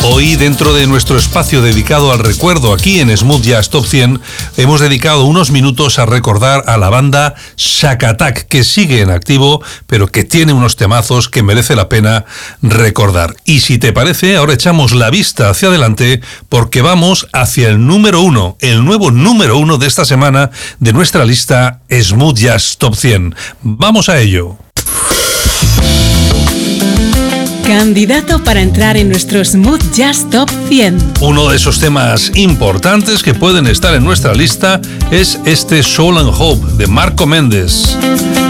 Hoy, dentro de nuestro espacio dedicado al recuerdo aquí en Smooth Jazz Top 100, hemos dedicado unos minutos a recordar a la banda Shack Attack, que sigue en activo, pero que tiene unos temazos que merece la pena recordar. Y si te parece, ahora echamos la vista hacia adelante porque vamos hacia el número 1, el nuevo número 1 de esta semana de nuestra lista Smooth Jazz Top 100. ¡Vamos a ello! Candidato para entrar en nuestro Smooth Jazz Top 100. Uno de esos temas importantes que pueden estar en nuestra lista es este Soul and Hope de Marco Méndez.